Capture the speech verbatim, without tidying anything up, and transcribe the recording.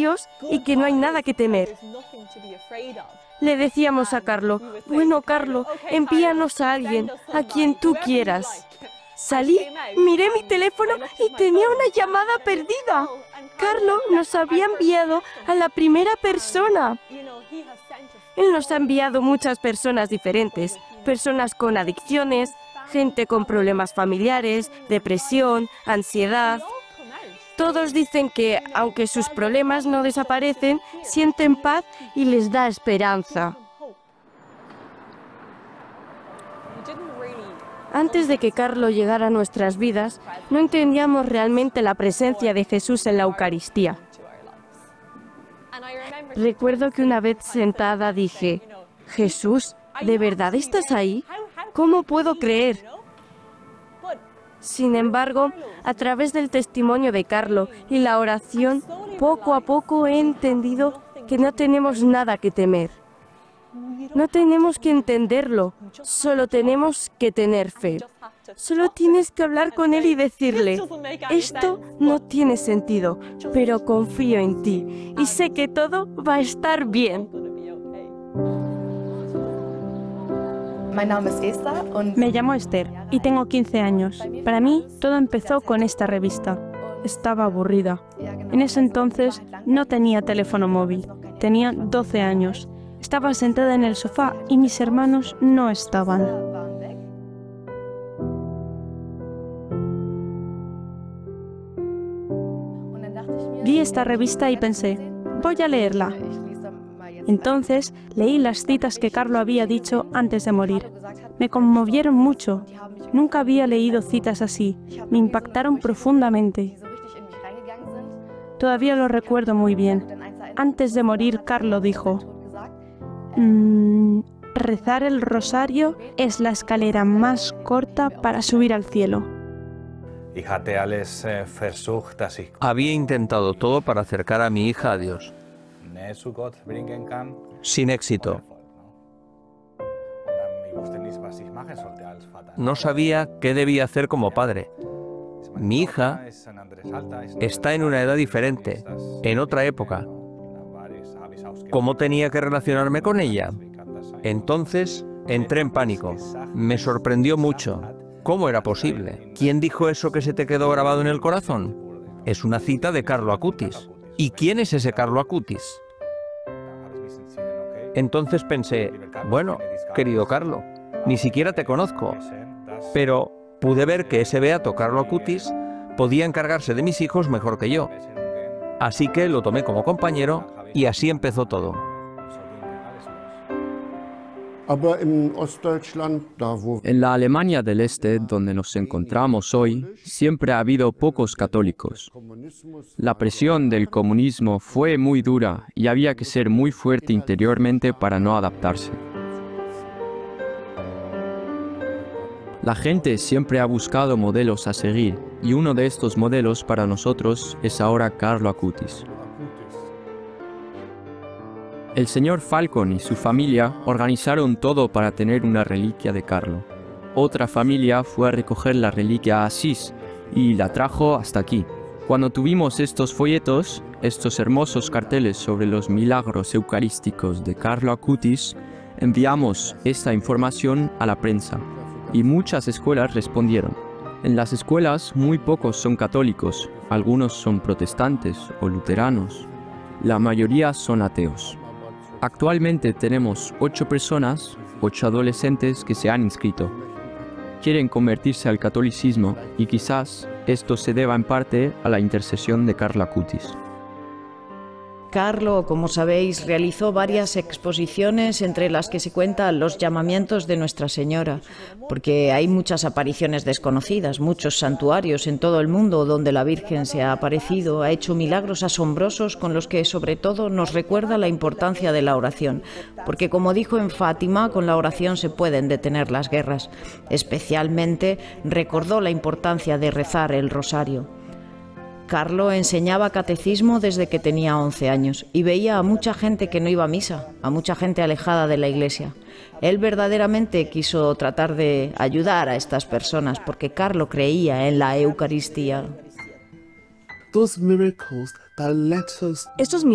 Dios y que no hay nada que temer. Le decíamos a Carlo, bueno, Carlo, envíanos a alguien, a quien tú quieras. Salí, miré mi teléfono y tenía una llamada perdida. Carlo nos había enviado a la primera persona. Él nos ha enviado muchas personas diferentes, personas con adicciones, gente con problemas familiares, depresión, ansiedad. Todos dicen que, aunque sus problemas no desaparecen, sienten paz y les da esperanza. Antes de que Carlo llegara a nuestras vidas, no entendíamos realmente la presencia de Jesús en la Eucaristía. Recuerdo que una vez sentada dije, Jesús, ¿de verdad estás ahí? ¿Cómo puedo creer? Sin embargo, a través del testimonio de Carlo y la oración, poco a poco he entendido que no tenemos nada que temer. No tenemos que entenderlo, solo tenemos que tener fe. Solo tienes que hablar con Él y decirle, esto no tiene sentido, pero confío en ti y sé que todo va a estar bien. Me llamo Esther y tengo quince años. Para mí, todo empezó con esta revista. Estaba aburrida. En ese entonces no tenía teléfono móvil. Tenía doce años. Estaba sentada en el sofá y mis hermanos no estaban. Vi esta revista y pensé, voy a leerla. Entonces leí las citas que Carlo había dicho antes de morir. Me conmovieron mucho. Nunca había leído citas así. Me impactaron profundamente. Todavía lo recuerdo muy bien. Antes de morir, Carlo dijo, mmm, rezar el rosario es la escalera más corta para subir al cielo. Había intentado todo para acercar a mi hija a Dios. Sin éxito. No sabía qué debía hacer como padre. Mi hija está en una edad diferente, en otra época. ¿Cómo tenía que relacionarme con ella? Entonces entré en pánico. Me sorprendió mucho. ¿Cómo era posible? ¿Quién dijo eso que se te quedó grabado en el corazón? Es una cita de Carlo Acutis. ¿Y quién es ese Carlo Acutis? Entonces pensé, bueno, querido Carlo, ni siquiera te conozco, pero pude ver que ese beato Carlo Acutis podía encargarse de mis hijos mejor que yo. Así que lo tomé como compañero y así empezó todo. En la Alemania del Este, donde nos encontramos hoy, siempre ha habido pocos católicos. La presión del comunismo fue muy dura y había que ser muy fuerte interiormente para no adaptarse. La gente siempre ha buscado modelos a seguir, y uno de estos modelos para nosotros es ahora Carlo Acutis. El señor Falcon y su familia organizaron todo para tener una reliquia de Carlo. Otra familia fue a recoger la reliquia a Asís y la trajo hasta aquí. Cuando tuvimos estos folletos, estos hermosos carteles sobre los milagros eucarísticos de Carlo Acutis, enviamos esta información a la prensa y muchas escuelas respondieron. En las escuelas muy pocos son católicos, algunos son protestantes o luteranos, la mayoría son ateos. Actualmente tenemos ocho personas, ocho adolescentes que se han inscrito. Quieren convertirse al catolicismo y quizás esto se deba en parte a la intercesión de Carlo Acutis. Carlo, como sabéis, realizó varias exposiciones entre las que se cuentan los llamamientos de Nuestra Señora, porque hay muchas apariciones desconocidas, muchos santuarios en todo el mundo donde la Virgen se ha aparecido, ha hecho milagros asombrosos con los que sobre todo nos recuerda la importancia de la oración, porque como dijo en Fátima, con la oración se pueden detener las guerras. Especialmente recordó la importancia de rezar el rosario. Carlo enseñaba catecismo desde que tenía once años y veía a mucha gente que no iba a misa, a mucha gente alejada de la iglesia. Él verdaderamente quiso tratar de ayudar a estas personas porque Carlo creía en la Eucaristía. Estos